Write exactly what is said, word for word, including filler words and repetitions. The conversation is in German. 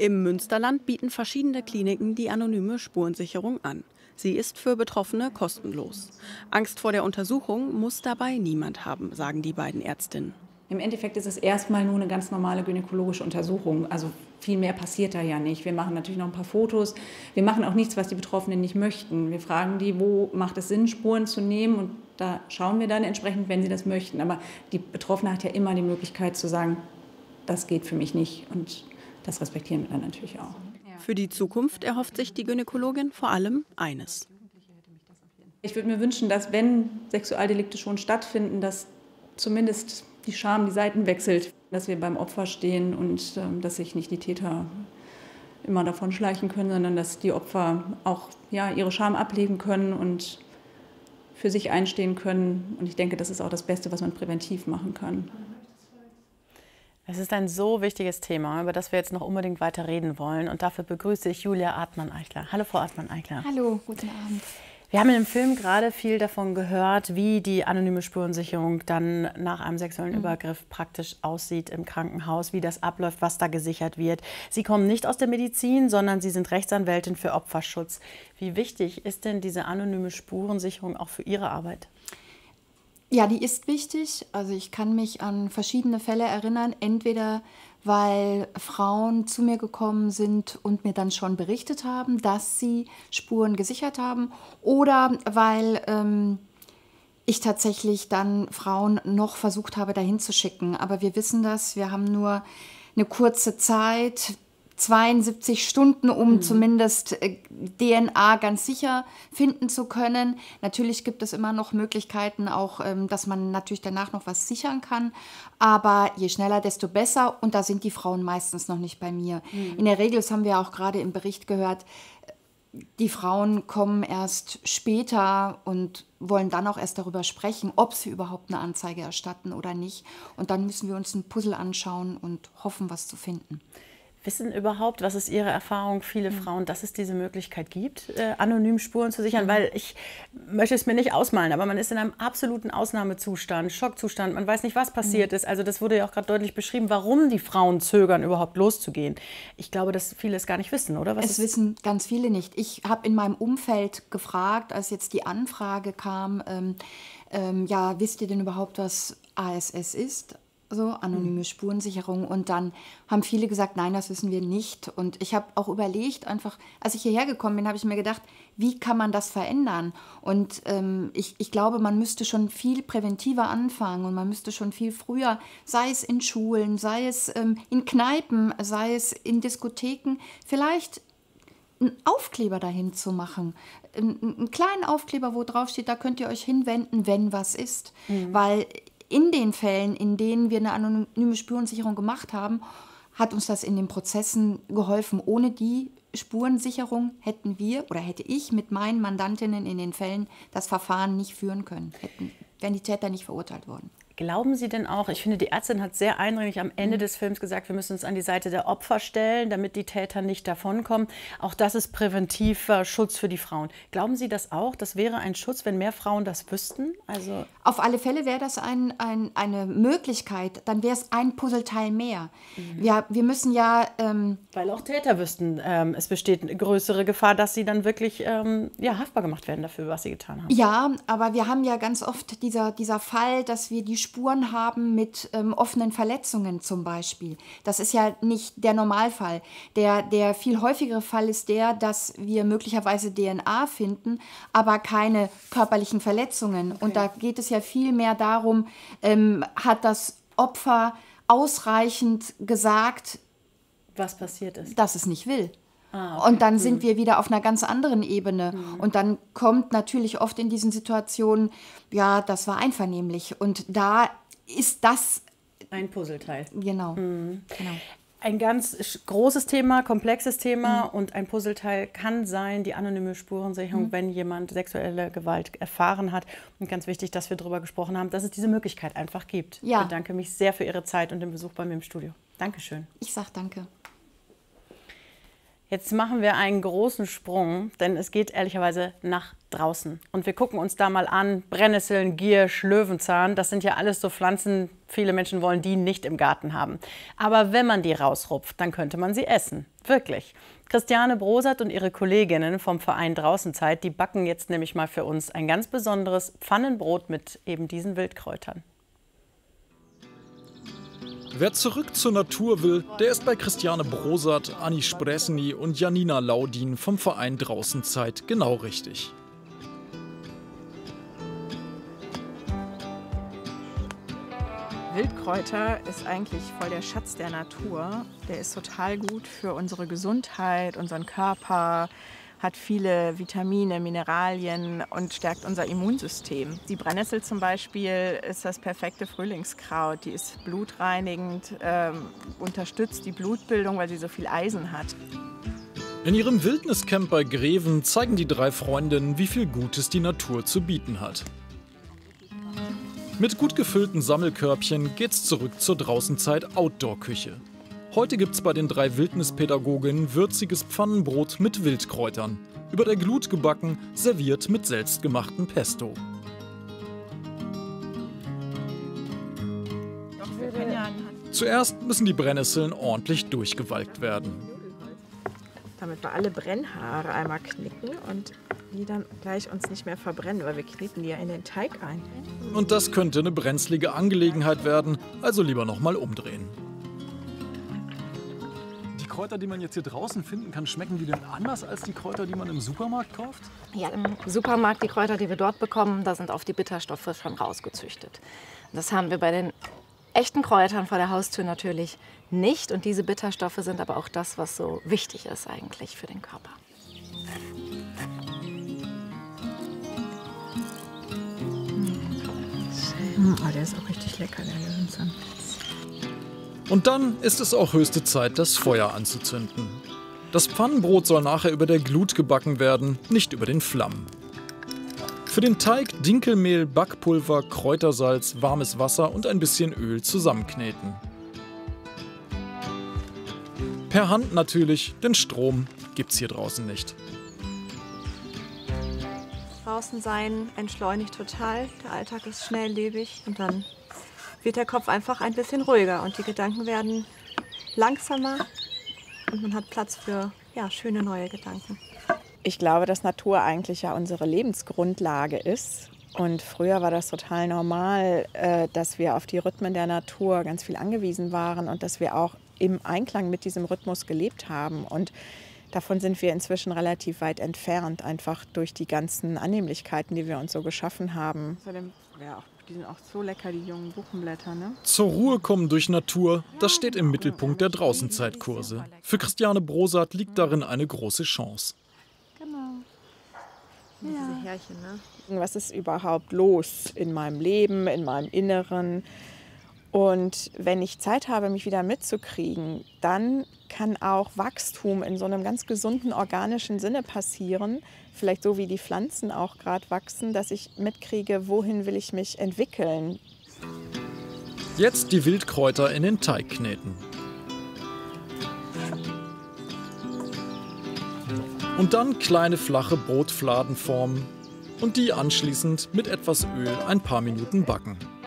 Im Münsterland bieten verschiedene Kliniken die anonyme Spurensicherung an. Sie ist für Betroffene kostenlos. Angst vor der Untersuchung muss dabei niemand haben, sagen die beiden Ärztinnen. Im Endeffekt ist es erstmal nur eine ganz normale gynäkologische Untersuchung. Also viel mehr passiert da ja nicht. Wir machen natürlich noch ein paar Fotos. Wir machen auch nichts, was die Betroffenen nicht möchten. Wir fragen die, wo macht es Sinn, Spuren zu nehmen. Und da schauen wir dann entsprechend, wenn sie das möchten. Aber die Betroffene hat ja immer die Möglichkeit zu sagen, das geht für mich nicht. Und das respektieren wir dann natürlich auch. Für die Zukunft erhofft sich die Gynäkologin vor allem eines. Ich würde mir wünschen, dass, wenn Sexualdelikte schon stattfinden, dass zumindest die Scham die Seiten wechselt, dass wir beim Opfer stehen und äh, dass sich nicht die Täter immer davon schleichen können, sondern dass die Opfer auch ja, ihre Scham ablegen können und für sich einstehen können. Und ich denke, das ist auch das Beste, was man präventiv machen kann. Es ist ein so wichtiges Thema, über das wir jetzt noch unbedingt weiter reden wollen. Und dafür begrüße ich Julia Artmann-Eichler. Hallo, Frau Artmann-Eichler. Hallo, guten Abend. Wir haben in dem Film gerade viel davon gehört, wie die anonyme Spurensicherung dann nach einem sexuellen Übergriff praktisch aussieht im Krankenhaus, wie das abläuft, was da gesichert wird. Sie kommen nicht aus der Medizin, sondern Sie sind Rechtsanwältin für Opferschutz. Wie wichtig ist denn diese anonyme Spurensicherung auch für Ihre Arbeit? Ja, die ist wichtig. Also ich kann mich an verschiedene Fälle erinnern, entweder weil Frauen zu mir gekommen sind und mir dann schon berichtet haben, dass sie Spuren gesichert haben, oder weil ähm, ich tatsächlich dann Frauen noch versucht habe, dahin zu schicken. Aber wir wissen das, wir haben nur eine kurze Zeit, zweiundsiebzig Stunden, um mhm. zumindest D N A ganz sicher finden zu können. Natürlich gibt es immer noch Möglichkeiten, auch, dass man natürlich danach noch was sichern kann. Aber je schneller, desto besser. Und da sind die Frauen meistens noch nicht bei mir. Mhm. In der Regel, das haben wir auch gerade im Bericht gehört, die Frauen kommen erst später und wollen dann auch erst darüber sprechen, ob sie überhaupt eine Anzeige erstatten oder nicht. Und dann müssen wir uns ein Puzzle anschauen und hoffen, was zu finden. Wissen überhaupt, was ist Ihre Erfahrung, viele Frauen, dass es diese Möglichkeit gibt, äh, anonym Spuren zu sichern? Mhm. Weil ich möchte es mir nicht ausmalen, aber man ist in einem absoluten Ausnahmezustand, Schockzustand. Man weiß nicht, was passiert mhm. ist. Also das wurde ja auch gerade deutlich beschrieben, warum die Frauen zögern, überhaupt loszugehen. Ich glaube, dass viele es gar nicht wissen, oder? Was es wissen ganz viele nicht. Ich habe in meinem Umfeld gefragt, als jetzt die Anfrage kam, ähm, ähm, ja, wisst ihr denn überhaupt, was A S S ist? So, anonyme Spurensicherung. Und dann haben viele gesagt, nein, das wissen wir nicht. Und ich habe auch überlegt, einfach, als ich hierher gekommen bin, habe ich mir gedacht, wie kann man das verändern? Und ähm, ich, ich glaube, man müsste schon viel präventiver anfangen und man müsste schon viel früher, sei es in Schulen, sei es ähm, in Kneipen, sei es in Diskotheken, vielleicht einen Aufkleber dahin zu machen. Einen, einen kleinen Aufkleber, wo drauf steht, da könnt ihr euch hinwenden, wenn was ist. Mhm. Weil in den Fällen, in denen wir eine anonyme Spurensicherung gemacht haben, hat uns das in den Prozessen geholfen. Ohne die Spurensicherung hätten wir oder hätte ich mit meinen Mandantinnen in den Fällen das Verfahren nicht führen können, hätten, wären die Täter nicht verurteilt worden. Glauben Sie denn auch, ich finde, die Ärztin hat sehr eindringlich am Ende des Films gesagt, wir müssen uns an die Seite der Opfer stellen, damit die Täter nicht davonkommen. Auch das ist präventiver Schutz für die Frauen. Glauben Sie das auch? Das wäre ein Schutz, wenn mehr Frauen das wüssten? Also auf alle Fälle wäre das ein, ein, eine Möglichkeit. Dann wäre es ein Puzzleteil mehr. Mhm. Wir, wir müssen ja... Ähm, Weil auch Täter wüssten, ähm, es besteht eine größere Gefahr, dass sie dann wirklich ähm, ja, haftbar gemacht werden dafür, was sie getan haben. Ja, aber wir haben ja ganz oft dieser, dieser Fall, dass wir die Spuren haben mit ähm, offenen Verletzungen zum Beispiel. Das ist ja nicht der Normalfall. Der, der viel häufigere Fall ist der, dass wir möglicherweise D N A finden, aber keine körperlichen Verletzungen. Okay. Und da geht es ja viel mehr darum, ähm, hat das Opfer ausreichend gesagt, was passiert ist, dass es nicht will. Ah, okay. Und dann sind mhm. wir wieder auf einer ganz anderen Ebene. Mhm. Und dann kommt natürlich oft in diesen Situationen, ja, das war einvernehmlich. Und da ist das... ein Puzzleteil. Genau. Mhm. genau. Ein ganz großes Thema, komplexes Thema, mhm. und ein Puzzleteil kann sein, die anonyme Spurensicherung, mhm. wenn jemand sexuelle Gewalt erfahren hat. Und ganz wichtig, dass wir darüber gesprochen haben, dass es diese Möglichkeit einfach gibt. Ja. Ich bedanke mich sehr für Ihre Zeit und den Besuch bei mir im Studio. Dankeschön. Ich sage danke. Jetzt machen wir einen großen Sprung, denn es geht ehrlicherweise nach draußen. Und wir gucken uns da mal an, Brennnesseln, Giersch, Löwenzahn, das sind ja alles so Pflanzen, viele Menschen wollen die nicht im Garten haben. Aber wenn man die rausrupft, dann könnte man sie essen. Wirklich. Christiane Brosert und ihre Kolleginnen vom Verein Draußenzeit, die backen jetzt nämlich mal für uns ein ganz besonderes Pfannenbrot mit eben diesen Wildkräutern. Wer zurück zur Natur will, der ist bei Christiane Brosert, Anni Spresny und Janina Laudin vom Verein Draußenzeit genau richtig. Wildkräuter ist eigentlich voll der Schatz der Natur. Der ist total gut für unsere Gesundheit, unseren Körper, hat viele Vitamine, Mineralien und stärkt unser Immunsystem. Die Brennnessel zum Beispiel ist das perfekte Frühlingskraut. Die ist blutreinigend, ähm, unterstützt die Blutbildung, weil sie so viel Eisen hat. In ihrem Wildniscamp bei Greven zeigen die drei Freundinnen, wie viel Gutes die Natur zu bieten hat. Mit gut gefüllten Sammelkörbchen geht's zurück zur Draußenzeit Outdoor-Küche. Heute gibt's bei den drei Wildnispädagoginnen würziges Pfannenbrot mit Wildkräutern. Über der Glut gebacken, serviert mit selbstgemachtem Pesto. Zuerst müssen die Brennnesseln ordentlich durchgewalkt werden. Damit wir alle Brennhaare einmal knicken und die dann gleich uns nicht mehr verbrennen, weil wir kneten die ja in den Teig ein. Und das könnte eine brenzlige Angelegenheit werden, also lieber noch mal umdrehen. Die Kräuter, die man jetzt hier draußen finden kann, schmecken die denn anders als die Kräuter, die man im Supermarkt kauft? Ja, im Supermarkt, die Kräuter, die wir dort bekommen, da sind auf die Bitterstoffe schon rausgezüchtet. Das haben wir bei den echten Kräutern vor der Haustür natürlich nicht. Und diese Bitterstoffe sind aber auch das, was so wichtig ist eigentlich für den Körper. Oh, der ist auch richtig lecker, der Löwenzahn. Und dann ist es auch höchste Zeit, das Feuer anzuzünden. Das Pfannenbrot soll nachher über der Glut gebacken werden, nicht über den Flammen. Für den Teig Dinkelmehl, Backpulver, Kräutersalz, warmes Wasser und ein bisschen Öl zusammenkneten. Per Hand natürlich, denn Strom gibt's hier draußen nicht. Draußen sein entschleunigt total, der Alltag ist schnelllebig und dann wird der Kopf einfach ein bisschen ruhiger und die Gedanken werden langsamer und man hat Platz für ja, schöne neue Gedanken. Ich glaube, dass Natur eigentlich ja unsere Lebensgrundlage ist. Und früher war das total normal, dass wir auf die Rhythmen der Natur ganz viel angewiesen waren und dass wir auch im Einklang mit diesem Rhythmus gelebt haben. Und davon sind wir inzwischen relativ weit entfernt, einfach durch die ganzen Annehmlichkeiten, die wir uns so geschaffen haben. Ja, die sind auch so lecker, die jungen Buchenblätter, ne? Zur Ruhe kommen durch Natur, das steht im Mittelpunkt der Draußenzeitkurse. Für Christiane Brosert liegt darin eine große Chance. Ja. Diese Härchen, ne? Was ist überhaupt los in meinem Leben, in meinem Inneren? Und wenn ich Zeit habe, mich wieder mitzukriegen, dann kann auch Wachstum in so einem ganz gesunden, organischen Sinne passieren. Vielleicht so wie die Pflanzen auch gerade wachsen, dass ich mitkriege, wohin will ich mich entwickeln. Jetzt die Wildkräuter in den Teig kneten. Und dann kleine flache Brotfladen formen und die anschließend mit etwas Öl ein paar Minuten backen.